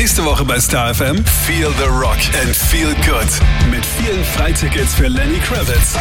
Nächste Woche bei Star FM Feel the Rock and Feel Good. Mit vielen Freitickets für Lenny Kravitz.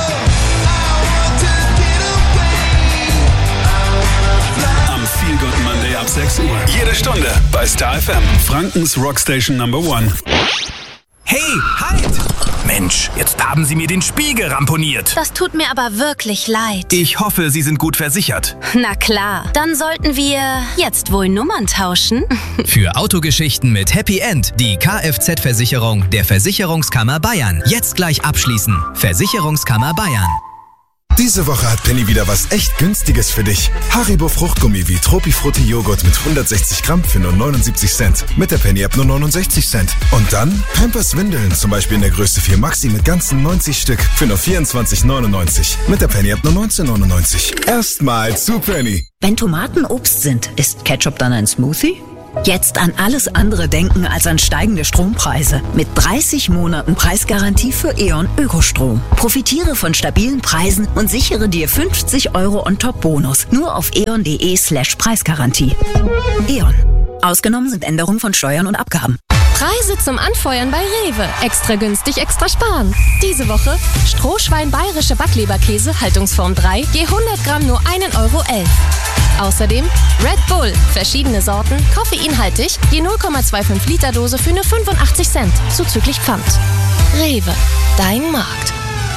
Am Feel Good Monday ab 6 Uhr. Jede Stunde bei Star FM. Frankens Rockstation Number 1. Hey, halt! Mensch, jetzt haben Sie mir den Spiegel ramponiert. Das tut mir aber wirklich leid. Ich hoffe, Sie sind gut versichert. Na klar, dann sollten wir jetzt wohl Nummern tauschen. Für Autogeschichten mit Happy End die Kfz-Versicherung der Versicherungskammer Bayern. Jetzt gleich abschließen. Versicherungskammer Bayern. Diese Woche hat Penny wieder was echt Günstiges für dich. Haribo Fruchtgummi wie Tropifrutti Joghurt mit 160 Gramm für nur 79 Cent. Mit der Penny-App nur 69 Cent. Und dann Pampers Windeln, zum Beispiel in der Größe 4 Maxi mit ganzen 90 Stück für nur 24,99. Mit der Penny-App nur 19,99. Erstmal zu Penny. Wenn Tomaten Obst sind, ist Ketchup dann ein Smoothie? Jetzt an alles andere denken als an steigende Strompreise. Mit 30 Monaten Preisgarantie für E.ON Ökostrom. Profitiere von stabilen Preisen und sichere dir 50 € on top Bonus. Nur auf eon.de/Preisgarantie. E.ON. Ausgenommen sind Änderungen von Steuern und Abgaben. Preise zum Anfeuern bei Rewe. Extra günstig, extra sparen. Diese Woche Strohschwein bayerische Backleberkäse, Haltungsform 3, je 100 Gramm nur 1,11 €. Außerdem Red Bull, verschiedene Sorten, koffeinhaltig, je 0,25 Liter Dose für nur 85 Cent, zuzüglich Pfand. Rewe, dein Markt.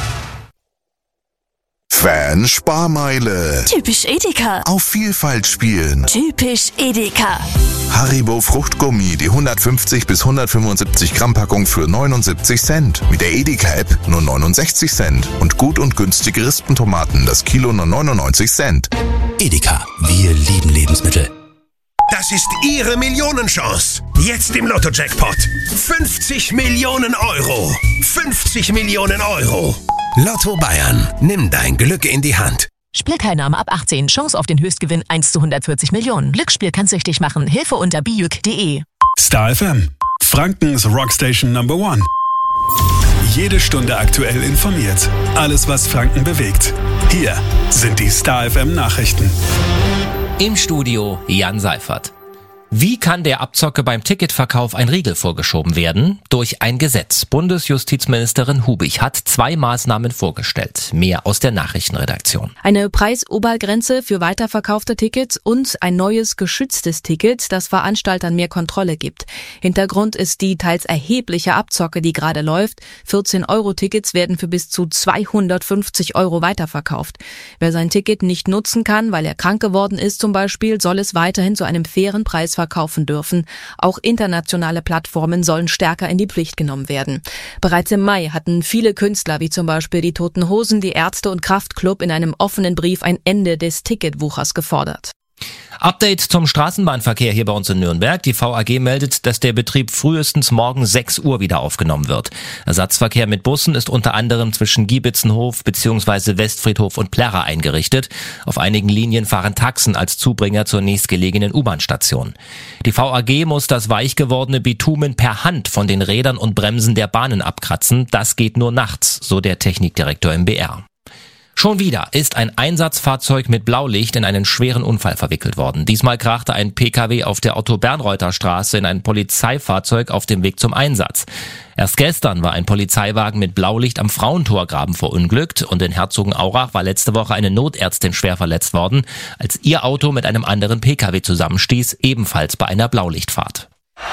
Fan-Sparmeile. Typisch Edeka. Auf Vielfalt spielen. Typisch Edeka. Haribo Fruchtgummi, die 150 bis 175 Gramm Packung für 79 Cent. Mit der Edeka-App nur 69 Cent. Und gut und günstige Rispentomaten, das Kilo nur 99 Cent. Edeka, wir lieben Lebensmittel. Das ist Ihre Millionenchance. Jetzt im Lotto-Jackpot. 50 Millionen €. 50 Millionen €. Lotto Bayern. Nimm dein Glück in die Hand. Spielteilnahme ab 18. Chance auf den Höchstgewinn 1:140 Millionen. Glücksspiel kann süchtig machen. Hilfe unter bijuk.de. Star FM. Frankens Rockstation Number 1. Jede Stunde aktuell informiert. Alles, was Franken bewegt. Hier sind die Star FM Nachrichten. Im Studio Jan Seifert. Wie kann der Abzocke beim Ticketverkauf ein Riegel vorgeschoben werden? Durch ein Gesetz. Bundesjustizministerin Hubig hat 2 Maßnahmen vorgestellt. Mehr aus der Nachrichtenredaktion. Eine Preisobergrenze für weiterverkaufte Tickets und ein neues geschütztes Ticket, das Veranstaltern mehr Kontrolle gibt. Hintergrund ist die teils erhebliche Abzocke, die gerade läuft. 14-Euro-Tickets werden für bis zu 250 € weiterverkauft. Wer sein Ticket nicht nutzen kann, weil er krank geworden ist zum Beispiel, soll es weiterhin zu einem fairen Preis verkaufen dürfen. Auch internationale Plattformen sollen stärker in die Pflicht genommen werden. Bereits im Mai hatten viele Künstler, wie zum Beispiel die Toten Hosen, die Ärzte und Kraftklub in einem offenen Brief ein Ende des Ticketwuchers gefordert. Update zum Straßenbahnverkehr hier bei uns in Nürnberg. Die VAG meldet, dass der Betrieb frühestens morgen 6 Uhr wieder aufgenommen wird. Ersatzverkehr mit Bussen ist unter anderem zwischen Giebitzenhof bzw. Westfriedhof und Plärrer eingerichtet. Auf einigen Linien fahren Taxen als Zubringer zur nächstgelegenen U-Bahn-Station. Die VAG muss das weich gewordene Bitumen per Hand von den Rädern und Bremsen der Bahnen abkratzen. Das geht nur nachts, so der Technikdirektor im BR. Schon wieder ist ein Einsatzfahrzeug mit Blaulicht in einen schweren Unfall verwickelt worden. Diesmal krachte ein PKW auf der Otto-Bernreuther-Straße in ein Polizeifahrzeug auf dem Weg zum Einsatz. Erst gestern war ein Polizeiwagen mit Blaulicht am Frauentorgraben verunglückt und in Herzogenaurach war letzte Woche eine Notärztin schwer verletzt worden, als ihr Auto mit einem anderen PKW zusammenstieß, ebenfalls bei einer Blaulichtfahrt.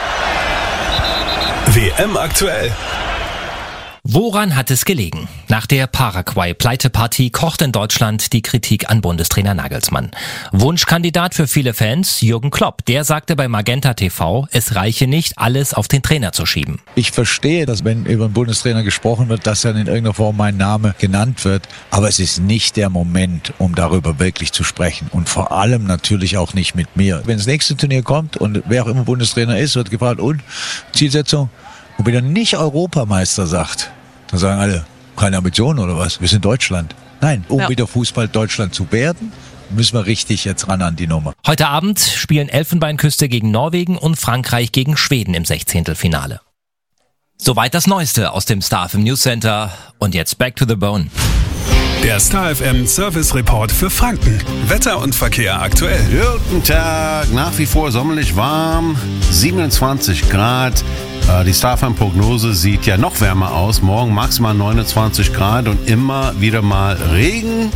WM aktuell. Woran hat es gelegen? Nach der Paraguay-Pleitepartie kocht in Deutschland die Kritik an Bundestrainer Nagelsmann. Wunschkandidat für viele Fans, Jürgen Klopp, der sagte bei Magenta TV, es reiche nicht, alles auf den Trainer zu schieben. Ich verstehe, dass wenn über einen Bundestrainer gesprochen wird, dass dann in irgendeiner Form mein Name genannt wird. Aber es ist nicht der Moment, um darüber wirklich zu sprechen. Und vor allem natürlich auch nicht mit mir. Wenn das nächste Turnier kommt und wer auch immer Bundestrainer ist, wird gefragt, und Zielsetzung? Und wenn er nicht Europameister sagt, dann sagen alle, keine Ambitionen oder was? Wir sind Deutschland. Nein, um wieder Fußball Deutschland zu werden, müssen wir richtig jetzt ran an die Nummer. Heute Abend spielen Elfenbeinküste gegen Norwegen und Frankreich gegen Schweden im 16. Soweit das Neueste aus dem Star FM News Center. Und jetzt back to the bone. Der Star FM Service Report für Franken. Wetter und Verkehr aktuell. Guten Tag, nach wie vor sommerlich warm, 27 Grad. Die Star FM Prognose sieht ja noch wärmer aus. Morgen maximal 29 Grad und immer wieder mal Regen.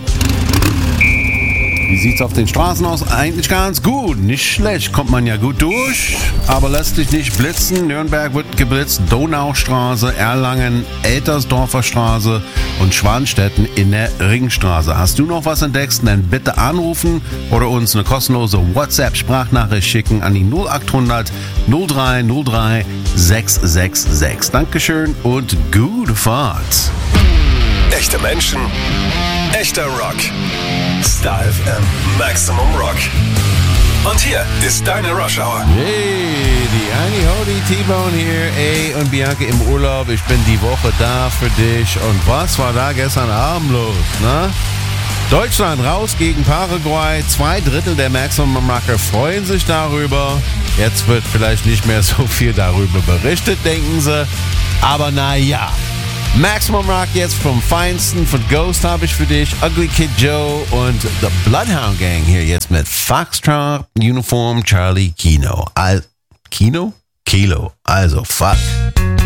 Wie sieht's auf den Straßen aus? Eigentlich ganz gut, nicht schlecht. Kommt man ja gut durch, aber lässt sich nicht blitzen. Nürnberg wird geblitzt, Donaustraße, Erlangen, Eltersdorfer Straße und Schwanstetten in der Ringstraße. Hast du noch was entdeckt? Dann bitte anrufen oder uns eine kostenlose WhatsApp-Sprachnachricht schicken an die 0800 0303 666. Dankeschön und gute Fahrt. Echte Menschen, echter Rock. Star FM Maximum Rock. Und hier ist deine Rush Hour. Hey, die Annie Hody, T-Bone hier, ey, und Bianca im Urlaub. Ich bin die Woche da für dich. Und was war da gestern Abend los, ne? Deutschland raus gegen Paraguay. 2/3 der Maximum-Macker freuen sich darüber. Jetzt wird vielleicht nicht mehr so viel darüber berichtet, denken sie. Aber naja. Maximum Rock jetzt vom Feinsten von Ghost habe ich für dich. Ugly Kid Joe und The Bloodhound Gang hier jetzt mit Foxtrot Uniform Charlie Kilo. Also fuck.